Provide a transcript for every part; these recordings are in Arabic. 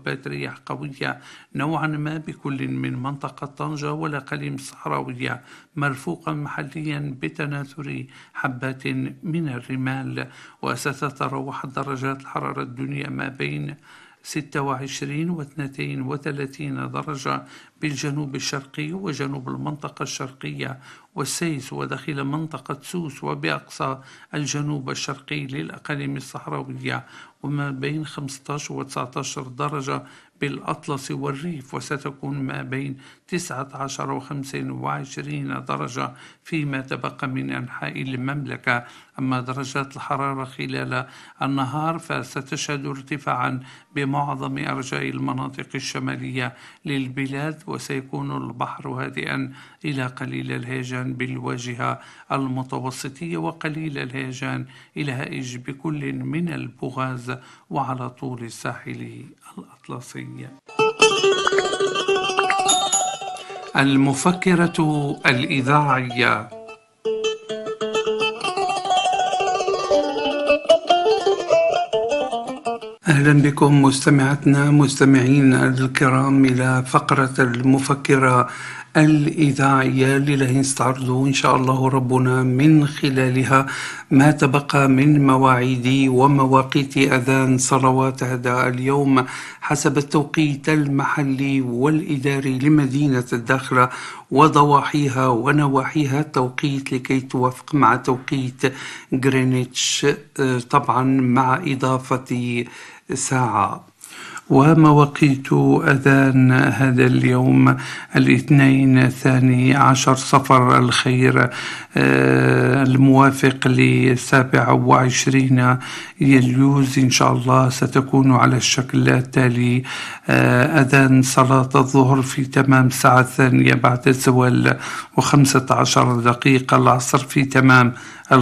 وهبات رياح قوية نوعا ما بكل من منطقة طنجة والأقاليم الصحراوية، مرفوقا محليا بتناثر حبات من الرمال. وستتراوح درجات الحرارة الدنيا ما بين 26 و 32 درجة بالجنوب الشرقي وجنوب المنطقة الشرقية والسيس وداخل منطقة سوس وبأقصى الجنوب الشرقي للأقاليم الصحراوية، وما بين 15 و 19 درجة بالأطلس والريف، وستكون ما بين 19 و 25 درجة فيما تبقى من أنحاء المملكة. أما درجات الحرارة خلال النهار فستشهد ارتفاعا بمعظم أرجاء المناطق الشمالية للبلاد، وسيكون البحر هادئا إلى قليل الهيجان بالواجهة المتوسطية وقليل الهيجان إلى هائج بكل من البوغاز وعلى طول الساحل الأطلسي. المفكرة الإذاعية. أهلا بكم مستمعين الكرام إلى فقرة المفكرة الإذاعية اللي نستعرض إن شاء الله ربنا من خلالها ما تبقى من مواعيد ومواقيت أذان صلوات هذا اليوم حسب التوقيت المحلي والإداري لمدينة الداخلة وضواحيها ونواحيها التوقيت لكي توافق مع توقيت غرينتش، طبعا مع إضافة ساعة. ومواقيت أذان هذا اليوم الاثنين 12 صفر الخير الموافق ل27 يوليوز إن شاء الله ستكون على الشكل التالي: أذان صلاة الظهر في تمام الساعة 2 بعد الزوال و15 دقيقة، العصر في تمام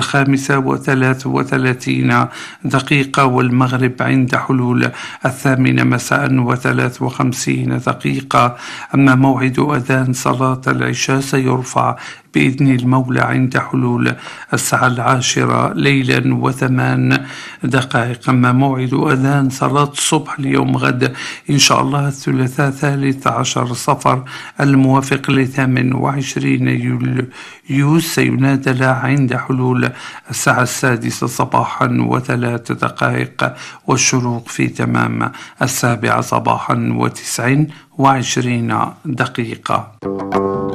5:33 دقيقة، والمغرب عند حلول 8 مساء و53 دقيقة. أما موعد أذان صلاة العشاء سيرفع بإذن المولى عند حلول 10 ليلا و8 دقائق. أما موعد أذان صلاة الصبح اليوم غد إن شاء الله الثلاثاء 13 صفر الموافق ل28 يوليو سينادى له عند حلول 6 صباحا و3 دقائق، والشروق في تمام 7 صباحا و29 دقيقة.